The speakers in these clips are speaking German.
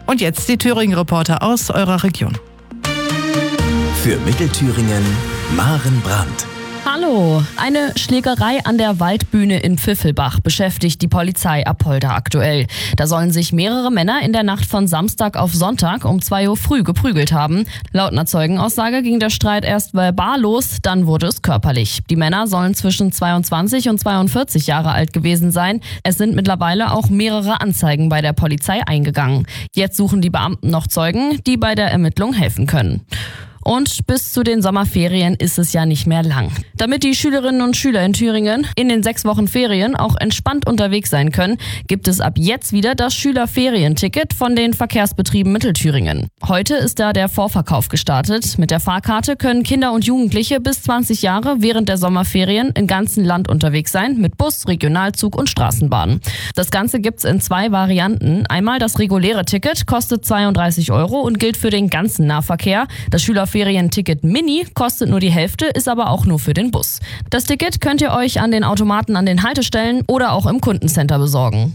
Und jetzt die Thüringen-Reporter aus eurer Region. Für Mittelthüringen, Maren Brandt. Hallo, eine Schlägerei an der Waldbühne in Pfiffelbach beschäftigt die Polizei Apolda aktuell. Da sollen sich mehrere Männer in der Nacht von Samstag auf Sonntag um 2 Uhr früh geprügelt haben. Laut einer Zeugenaussage ging der Streit erst verbal los, dann wurde es körperlich. Die Männer sollen zwischen 22 und 42 Jahre alt gewesen sein. Es sind mittlerweile auch mehrere Anzeigen bei der Polizei eingegangen. Jetzt suchen die Beamten noch Zeugen, die bei der Ermittlung helfen können. Und bis zu den Sommerferien ist es ja nicht mehr lang. Damit die Schülerinnen und Schüler in Thüringen in den 6 Wochen Ferien auch entspannt unterwegs sein können, gibt es ab jetzt wieder das Schülerferienticket von den Verkehrsbetrieben Mittelthüringen. Heute ist da der Vorverkauf gestartet. Mit der Fahrkarte können Kinder und Jugendliche bis 20 Jahre während der Sommerferien im ganzen Land unterwegs sein, mit Bus, Regionalzug und Straßenbahn. Das Ganze gibt's in 2 Varianten. Einmal das reguläre Ticket, kostet 32 € und gilt für den ganzen Nahverkehr. Das Schülerferienticket Mini kostet nur die Hälfte, ist aber auch nur für den Bus. Das Ticket könnt ihr euch an den Automaten an den Haltestellen oder auch im Kundencenter besorgen.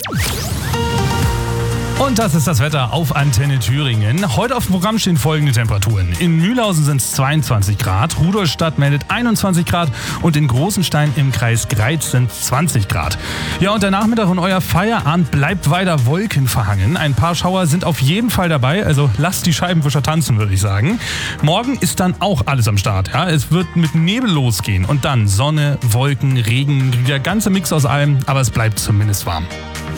Und das ist das Wetter auf Antenne Thüringen. Heute auf dem Programm stehen folgende Temperaturen. In Mühlhausen sind es 22 Grad, Rudolstadt meldet 21 Grad und in Großenstein im Kreis Greiz sind 20 Grad. Ja, und der Nachmittag und euer Feierabend bleibt weiter wolkenverhangen. Ein paar Schauer sind auf jeden Fall dabei, also lasst die Scheibenwischer tanzen, würde ich sagen. Morgen ist dann auch alles am Start. Ja? Es wird mit Nebel losgehen und dann Sonne, Wolken, Regen, der ganze Mix aus allem, aber es bleibt zumindest warm.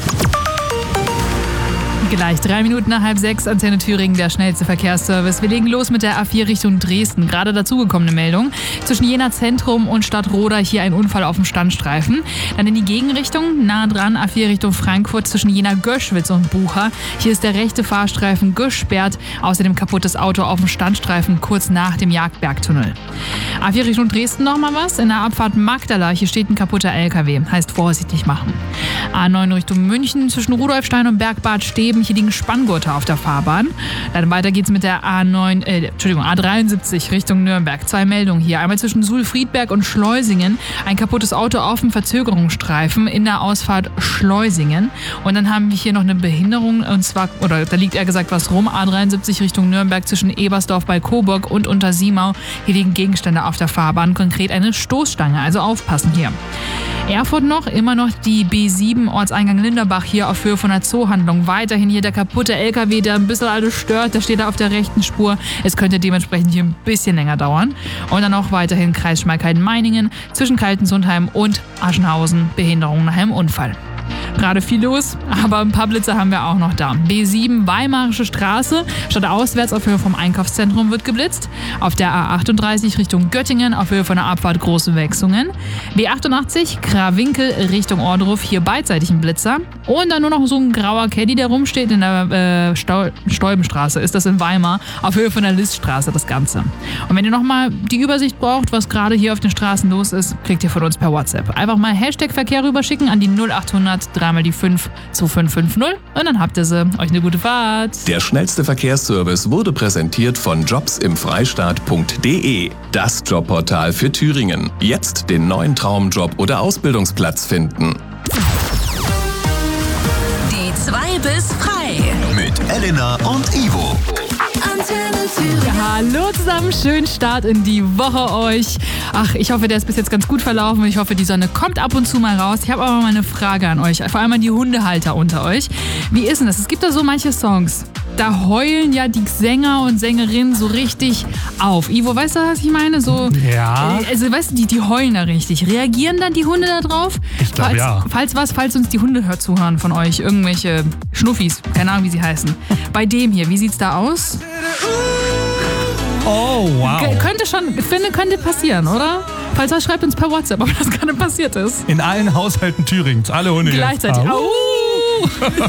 Gleich 3 Minuten nach 5:30, Antenne Thüringen, der schnellste Verkehrsservice. Wir legen los mit der A4 Richtung Dresden. Gerade dazugekommene Meldung. Zwischen Jena Zentrum und Stadtroda hier ein Unfall auf dem Standstreifen. Dann in die Gegenrichtung, nah dran, A4 Richtung Frankfurt zwischen Jena Göschwitz und Bucha. Hier ist der rechte Fahrstreifen gesperrt. Außerdem kaputtes Auto auf dem Standstreifen kurz nach dem Jagdbergtunnel. A4 Richtung Dresden nochmal was. In der Abfahrt Magdala, hier steht ein kaputter LKW. Heißt vorsichtig machen. A9 Richtung München zwischen Rudolfstein und Bergbad Steben. Hier liegen Spanngurte auf der Fahrbahn. Dann weiter geht's mit der A73 Richtung Nürnberg. 2 Meldungen hier. Einmal zwischen Suhl-Friedberg und Schleusingen. Ein kaputtes Auto auf dem Verzögerungsstreifen in der Ausfahrt Schleusingen. Und dann haben wir hier noch eine Behinderung. Und zwar, oder da liegt eher gesagt was rum. A73 Richtung Nürnberg zwischen Ebersdorf bei Coburg und Untersiemau. Hier liegen Gegenstände auf der Fahrbahn. Konkret eine Stoßstange. Also aufpassen hier. Erfurt noch, immer noch die B7 Ortseingang Linderbach hier auf Höhe von der Zoohandlung. Weiterhin hier der kaputte LKW, der ein bisschen alles stört. Der steht da auf der rechten Spur. Es könnte dementsprechend hier ein bisschen länger dauern. Und dann auch weiterhin Kreis Schmalkalden-Meiningen zwischen Kaltensundheim und Aschenhausen. Behinderung nach einem Unfall. Gerade viel los, aber ein paar Blitze haben wir auch noch da. B7 Weimarische Straße, stadtauswärts auf Höhe vom Einkaufszentrum wird geblitzt. Auf der A38 Richtung Göttingen auf Höhe von der Abfahrt Große Wechsungen. B88 Krawinkel Richtung Ohrdruf, hier beidseitig ein Blitzer. Und dann nur noch so ein grauer Caddy, der rumsteht in der Stolbenstraße, ist das in Weimar, auf Höhe von der Liststraße das Ganze. Und wenn ihr nochmal die Übersicht braucht, was gerade hier auf den Straßen los ist, kriegt ihr von uns per WhatsApp. Einfach mal Hashtag Verkehr rüberschicken an die 0800 3 die 5 2550 und dann habt ihr sie. Euch eine gute Fahrt. Der schnellste Verkehrsservice wurde präsentiert von jobsimfreistaat.de. Das Jobportal für Thüringen. Jetzt den neuen Traumjob oder Ausbildungsplatz finden. Die 2 bis frei. Mit Elena und Ivo. Antenne Thüringen. Ja, hallo zusammen, schönen Start in die Woche euch. Ach, ich hoffe, der ist bis jetzt ganz gut verlaufen. Ich hoffe, die Sonne kommt ab und zu mal raus. Ich habe aber mal eine Frage an euch, vor allem an die Hundehalter unter euch. Wie ist denn das? Es gibt da so manche Songs, da heulen ja die Sänger und Sängerinnen so richtig auf. Ivo, weißt du, was ich meine? So, Ja. Also, weißt du, die heulen da richtig. Reagieren dann die Hunde da drauf? Ich glaube, ja. Falls uns die Hunde zuhören von euch, irgendwelche Schnuffis, keine Ahnung, wie sie heißen. Bei dem hier, wie sieht's da aus? Oh, wow. Könnte passieren, oder? Falls was, schreibt uns per WhatsApp, ob das gerade passiert ist. In allen Haushalten Thüringens, alle Hunde Gleichzeitig. Jetzt. Au!